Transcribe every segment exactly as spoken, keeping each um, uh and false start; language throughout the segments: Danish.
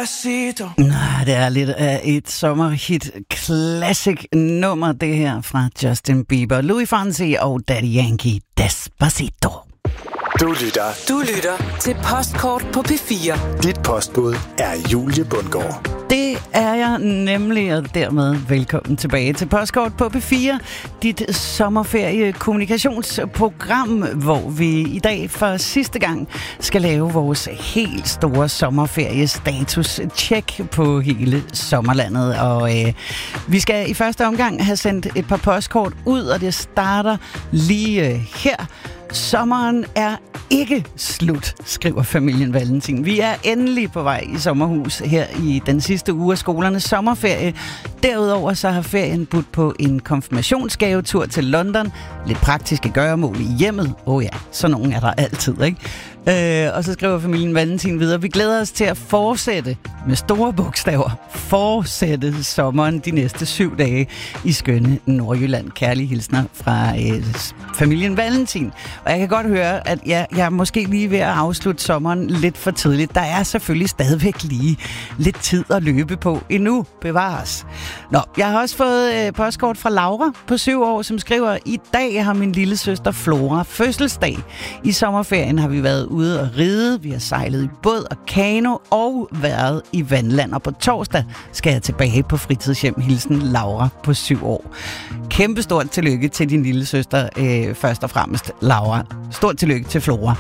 Despacito. Nej, det er lidt af et sommerhit classic nummer, det her fra Justin Bieber, Louis Fonsi og Daddy Yankee, Despacito. Du lytter. Du lytter til Postkort på P fire. Dit postbud er Julie Bundgaard. Det er jeg nemlig, og dermed velkommen tilbage til Postkort på P fire, dit sommerferie-kommunikationsprogram, hvor vi i dag for sidste gang skal lave vores helt store sommerferie-status-check på hele sommerlandet. Og øh, vi skal i første omgang have sendt et par postkort ud, og det starter lige øh, her. Sommeren er ikke slut, skriver familien Valentin. Vi er endelig på vej i sommerhus her i den sidste uge af skolernes sommerferie. Derudover så har ferien budt på en konfirmationsgavetur til London. Lidt praktiske gøremål i hjemmet. Åh oh ja, så nogen er der altid, ikke? Øh, og så skriver familien Valentin videre. Vi glæder os til at fortsætte med store bogstaver. Fortsætte sommeren de næste syv dage i skønne Nordjylland. Kærlige hilsner fra øh, familien Valentin. Og jeg kan godt høre, at jeg, jeg er måske lige ved at afslutte sommeren lidt for tidligt. Der er selvfølgelig stadigvæk lige lidt tid at løbe på endnu. Bevares. Nå, jeg har også fået øh, postkort fra Laura på syv år, som skriver: i dag har min lille søster Flora fødselsdag. I sommerferien har vi været ude at ride, vi har sejlet i båd og kano og været i vandland. Og på torsdag skal jeg tilbage på fritidshjem. Hilsen Laura på syv år. Kæmpestort tillykke til din lille søster, øh, først og fremmest Laura. Stort tillykke til Flora.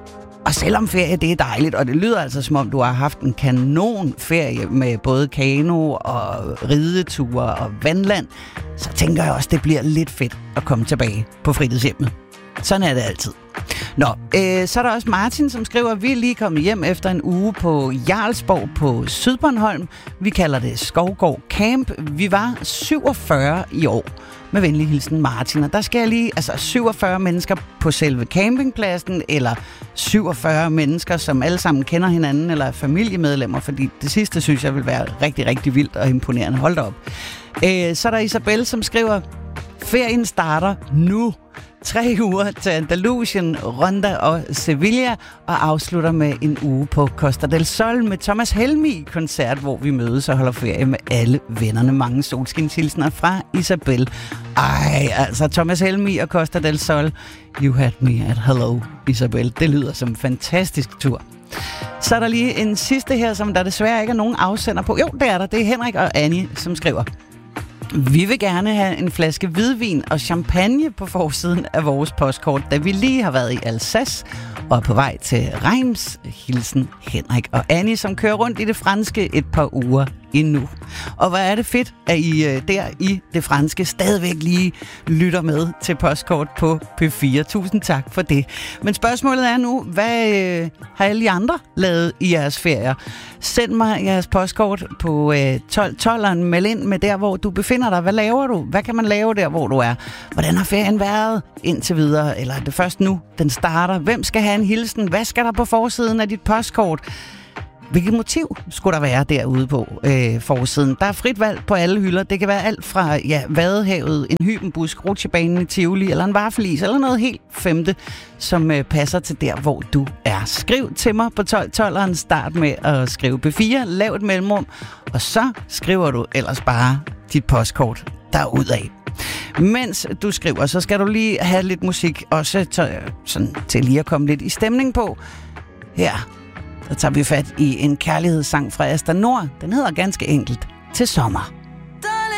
Og selvom ferie, det er dejligt, og det lyder altså som om, du har haft en kanon ferie med både kano og rideture og vandland, så tænker jeg også, det bliver lidt fedt at komme tilbage på fritidshjemmet. Sådan er det altid. Nå, øh, så er der også Martin, som skriver, at vi er lige kommet hjem efter en uge på Jarlsborg på Sydbornholm. Vi kalder det Skovgård Camp. Vi var syvogfyrre i år. Med venlig hilsen Martin. Og der skal jeg lige, altså syvogfyrre mennesker på selve campingpladsen, eller syvogfyrre mennesker, som alle sammen kender hinanden, eller er familiemedlemmer, fordi det sidste synes jeg vil være rigtig, rigtig vildt og imponerende. Hold da op. Øh, så er der Isabel, som skriver, ferien starter nu. Tre uger til Andalusien, Ronda og Sevilla, og afslutter med en uge på Costa del Sol med Thomas Helmig-koncert, hvor vi mødes og holder ferie med alle vennerne. Mange solskinshilsner fra Isabel. Ej, altså Thomas Helmig og Costa del Sol. You had me at hello, Isabel. Det lyder som en fantastisk tur. Så er der lige en sidste her, som der desværre ikke er nogen afsender på. Jo, det er der. Det er Henrik og Annie, som skriver: vi vil gerne have en flaske hvidvin og champagne på forsiden af vores postkort, da vi lige har været i Alsace og er på vej til Reims. Hilsen Henrik og Annie, som kører rundt i det franske et par uger endnu. Og hvor er det fedt, at I der i det franske stadigvæk lige lytter med til postkort på P fire. Tusind tak for det. Men spørgsmålet er nu, hvad øh, har alle I andre lavet i jeres ferier? Send mig jeres postkort på øh, tolv tolveren. Meld ind med der, hvor du befinder dig. Hvad laver du? Hvad kan man lave der, hvor du er? Hvordan har ferien været indtil videre? Eller er det først nu, den starter? Hvem skal have en hilsen? Hvad skal der på forsiden af dit postkort? Hvilket motiv skulle der være derude på øh, forsiden? Der er frit valg på alle hylder. Det kan være alt fra ja, Vadehavet, en hybenbusk, rutsjebanen i Tivoli, eller en vaffelis, eller noget helt femte, som øh, passer til der, hvor du er. Skriv til mig på tolv tolveren. Start med at skrive P fire, lav et mellemrum, og så skriver du ellers bare dit postkort derudad. Mens du skriver, så skal du lige have lidt musik, også til, sådan, til lige at komme lidt i stemning på. Her så tager vi fat i en kærlighedssang fra Asta Nord. Den hedder ganske enkelt Til sommer.